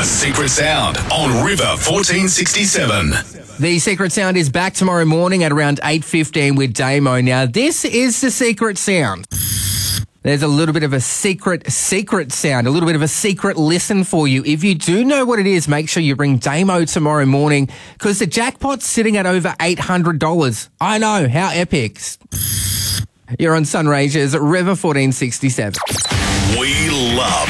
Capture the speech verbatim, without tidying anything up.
The Secret Sound on River fourteen sixty-seven. The Secret Sound is back tomorrow morning at around eight fifteen with Damo. Now, this is the Secret Sound. There's a little bit of a secret, secret sound, a little bit of a secret listen for you. If you do know what it is, make sure you ring Damo tomorrow morning because the jackpot's sitting at over eight hundred dollars. I know, how epic. You're on Sunraysia's River fourteen sixty-seven. We love